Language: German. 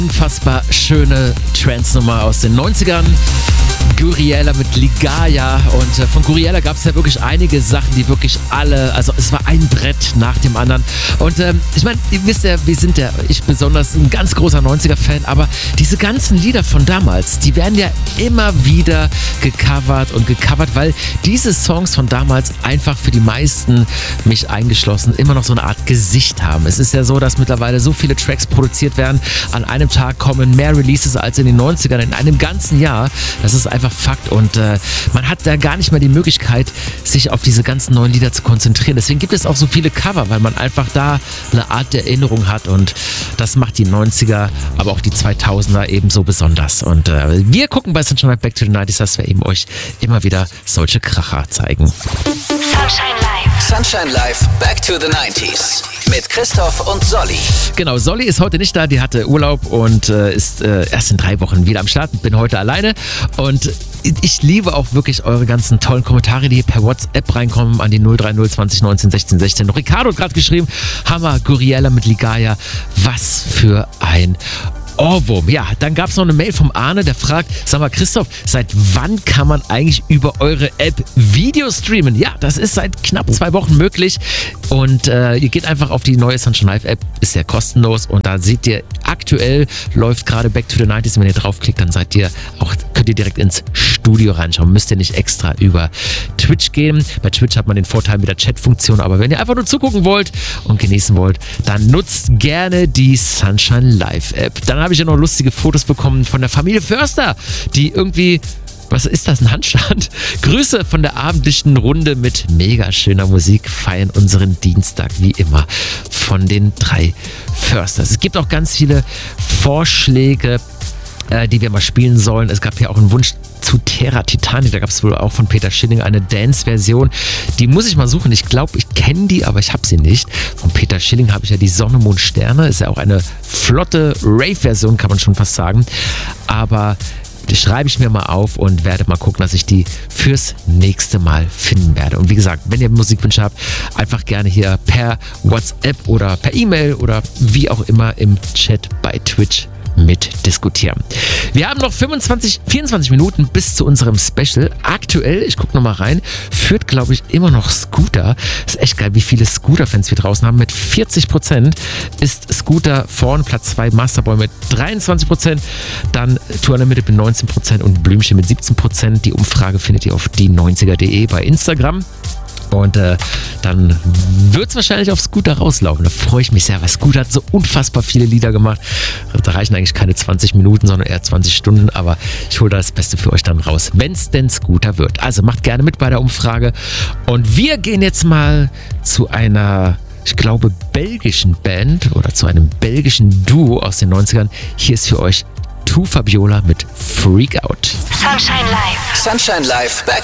Unfassbar schöne Trance-Nummer aus den 90ern. Gouryella mit Ligaya, und von Gouryella gab es ja wirklich einige Sachen, die wirklich alle, also es war ein Brett nach dem anderen. Und ich meine, ihr wisst ja, ich besonders ein ganz großer 90er-Fan, aber diese ganzen Lieder von damals, die werden ja immer wieder gecovert, weil diese Songs von damals einfach für die meisten, mich eingeschlossen, immer noch so eine Art Gesicht haben. Es ist ja so, dass mittlerweile so viele Tracks produziert werden, an einem Tag kommen mehr Releases als in den 90ern, in einem ganzen Jahr. Das ist einfach Fakt, und man hat da gar nicht mehr die Möglichkeit, sich auf diese ganzen neuen Lieder zu konzentrieren. Deswegen gibt es auch so viele Cover, weil man einfach da eine Art der Erinnerung hat, und das macht die 90er, aber auch die 2000er eben so besonders. Und wir gucken bei Sunshine Live Back to the 90s, dass wir eben euch immer wieder solche Kracher zeigen. Sunshine Live. Sunshine Live Back to the 90s. Mit Christoph und Solly. Genau, Solly ist heute nicht da, die hatte Urlaub und ist erst in 3 Wochen wieder am Start. Bin heute alleine, und ich liebe auch wirklich eure ganzen tollen Kommentare, die hier per WhatsApp reinkommen an die 030 20 19 16 16. Ricardo hat gerade geschrieben, Hammer, Gouryella mit Ligaya, was für ein Ohrwurm. Ja, dann gab es noch eine Mail vom Arne, der fragt, sag mal Christoph, seit wann kann man eigentlich über eure App Video streamen? Ja, das ist seit knapp 2 Wochen möglich, und ihr geht einfach auf die neue Sunshine Live App, ist ja kostenlos, und da seht ihr, aktuell läuft gerade Back to the 90s, wenn ihr draufklickt, dann könnt ihr direkt ins Studio reinschauen, müsst ihr nicht extra über Twitch gehen. Bei Twitch hat man den Vorteil mit der Chat-Funktion, aber wenn ihr einfach nur zugucken wollt und genießen wollt, dann nutzt gerne die Sunshine Live App. Dann habe ich ja noch lustige Fotos bekommen von der Familie Förster, die irgendwie, was ist das, ein Handstand? Grüße von der abendlichen Runde mit mega schöner Musik, feiern unseren Dienstag wie immer von den 3 Försters. Es gibt auch ganz viele Vorschläge, die wir mal spielen sollen. Es gab ja auch einen Wunsch zu Terra Titanic, da gab es wohl auch von Peter Schilling eine Dance-Version. Die muss ich mal suchen. Ich glaube, ich kenne die, aber ich habe sie nicht. Von Peter Schilling habe ich ja die Sonne, Mond, Sterne. Ist ja auch eine flotte Rave-Version, kann man schon fast sagen. Aber die schreibe ich mir mal auf und werde mal gucken, dass ich die fürs nächste Mal finden werde. Und wie gesagt, wenn ihr Musikwünsche habt, einfach gerne hier per WhatsApp oder per E-Mail oder wie auch immer im Chat bei Twitch mitdiskutieren. Wir haben noch 24 Minuten bis zu unserem Special. Aktuell, ich gucke nochmal rein, führt, glaube ich, immer noch Scooter. Ist echt geil, wie viele Scooter-Fans wir draußen haben. Mit 40% ist Scooter vorn, Platz 2 Masterboy mit 23%, dann Tour Unlimited mit 19% und Blümchen mit 17%. Die Umfrage findet ihr auf die90er.de bei Instagram. Und dann wird es wahrscheinlich auf Scooter rauslaufen. Da freue ich mich sehr, weil Scooter hat so unfassbar viele Lieder gemacht. Da reichen eigentlich keine 20 Minuten, sondern eher 20 Stunden. Aber ich hole da das Beste für euch dann raus, wenn es denn Scooter wird. Also macht gerne mit bei der Umfrage. Und wir gehen jetzt mal zu einer, ich glaube, belgischen Band oder zu einem belgischen Duo aus den 90ern. Hier ist für euch Tu Fabiola mit Freak Out. Sunshine Live. Sunshine Live Back